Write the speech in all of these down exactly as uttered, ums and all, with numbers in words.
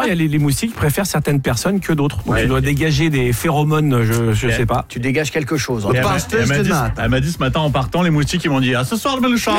y a les, les moustiques qui préfèrent certaines personnes que d'autres. Donc Ouais. tu dois dégager des phéromones, je, je Et sais pas. Tu dégages quelque chose. Et elle m'a- Parce que elle m'a je dit, te mate. elle m'a dit ce matin en partant, les moustiques ils m'ont dit ah ce soir le Mélenchon.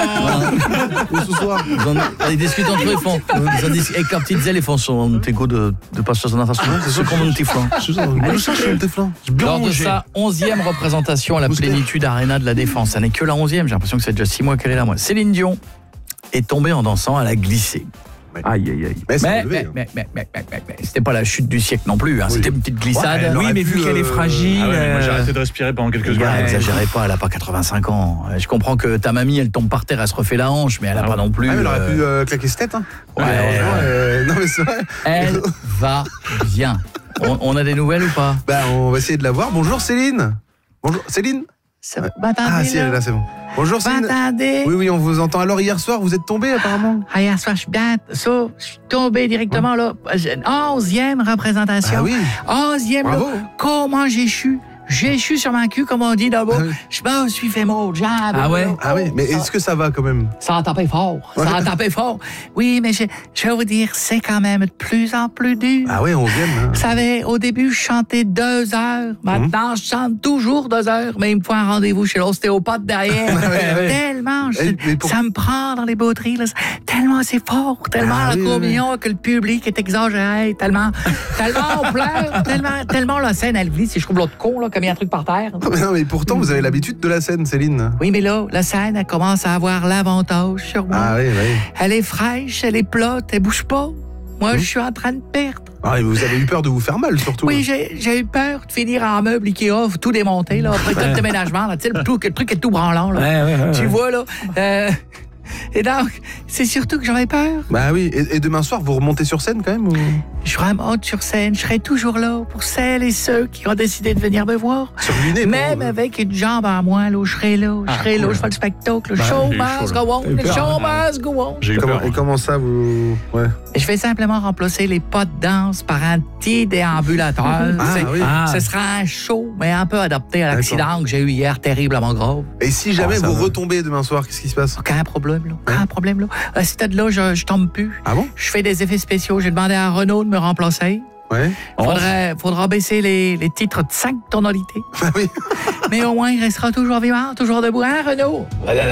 Ou ce soir. Ils, en- ils discutent entre eux, ils font. Ils en discutent- Et quand ils disaient, ils font son égo de, de pas sur son natation. C'est ce qu'on monte tes flancs. Je sais, mais le chat, je suis tes flancs. Lors de sa onzième représentation à la plénitude Arena de la Défense, ça n'est que la onzième, j'ai l'impression que c'est déjà six mois qu'elle est là, moi. Céline Dion est tombée en dansant, elle a glissé. Aïe, aïe, aïe. Mais ça Mais, va mais, lever, mais, mais, mais, mais, mais, mais, c'était pas la chute du siècle non plus, hein. Oui. C'était une petite glissade. Ouais, elle Oui, aurait mais pu, vu qu'elle est euh, fragile. Ah ouais, mais moi j'ai euh, arrêté de respirer pendant quelques secondes. Ouais, exagérez pas, elle a pas quatre-vingt-cinq ans. Je comprends que ta mamie, elle tombe par terre, elle se refait la hanche, mais elle a Ah pas ouais. non plus. Ah, mais elle aurait euh, pu euh, claquer ses têtes. Hein. ouais, Heureusement, euh, non, mais c'est vrai. Elle va bien. On, on a des nouvelles ou pas? Bah, on va essayer de la voir. Bonjour Céline. Bonjour Céline. Ça va, Ah, si, elle est là, c'est bon. Bonjour Céline. Attendez. Oui, oui, on vous entend. Alors, hier soir, vous êtes tombée apparemment. Ah, hier soir, je suis bien, ça, je suis tombé directement là. J'ai une onzième représentation. Ah oui. Onzième, là. Bravo. Comment j'ai chu? J'ai chu sur ma cul, comme on dit là-bas. Ah oui. Je me suis fait mal, j'avais- Ah ouais? Ah oui, mais ça, est-ce que ça va quand même? ça a tapé fort. Ça a tapé fort. Oui, mais je, je vais vous dire, c'est quand même de plus en plus dur. Ah oui, onzième. Hein. Vous savez, au début, je chantais deux heures. Maintenant, je chante toujours deux heures, mais il me faut un rendez-vous chez l'ostéopathe derrière. Tellement, je- Eh, mais pour- ça me prend dans les bauteries. Là. Tellement c'est fort, tellement Ah la oui, communion que le public est exagéré, tellement, tellement on pleure, tellement, tellement la scène, elle glisse. Si je trouve l'autre con, là, comme il y a un truc par terre. Non, mais non, mais pourtant, vous avez l'habitude de la scène, Céline. Oui, mais là, la scène, elle commence à avoir l'avantage sur moi. Ah oui, oui. Elle est fraîche, elle est plate, elle bouge pas. Moi, Hum. je suis en train de perdre. Ah, et vous avez eu peur de vous faire mal, surtout. Oui, j'ai j'ai eu peur de finir en meuble Ikea, tout démonter, là, après tout le déménagement, là, tu sais, le, tout- le truc est tout branlant, là. Ouais, ouais, ouais, Tu ouais. vois, là. euh, et donc, c'est surtout que j'avais peur. Bah oui, et, et demain soir, vous remontez sur scène quand même ou... Je remonte sur scène, je serai toujours là pour celles et ceux qui ont décidé de venir me voir. Sur Luné, Même avec une jambe en moins, là, je serai là, je serai là, je fais le spectacle, le Bah, show j'ai eu must chaud, go on, T'as eu le peur, show hein. must go on. J'ai eu Comment, peur. et comment ça, vous... Ouais. Je vais simplement remplacer les pas de danse par un petit déambulateur. Ah, C'est- oui. Ah. Ce sera un show, mais un peu adapté à l'accident que j'ai eu hier, terriblement grave. Et si jamais Oh, ça vous va. retombez demain soir, qu'est-ce qui se passe? Aucun problème, là. Aucun problème, là. À ce stade-là, je, je tombe plus. Ah bon? Je fais des effets spéciaux. J'ai demandé à Renaud de me remplacer. Ouais. Faudrait, faudra baisser les, les titres de cinq tonalités. Bah oui. Mais au moins, il restera toujours vivant, toujours debout, hein, Renaud?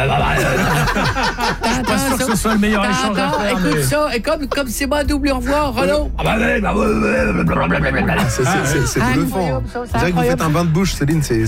Pas sûr que ce soit le meilleur échange à T'entends? faire, Écoute mais- ça, et comme, comme c'est moi double au revoir, Renaud. C'est c'est- c'est- c'est Ah, bluffant. incroyable, ça, c'est On dirait que vous faites incroyable. un bain de bouche, Céline, c'est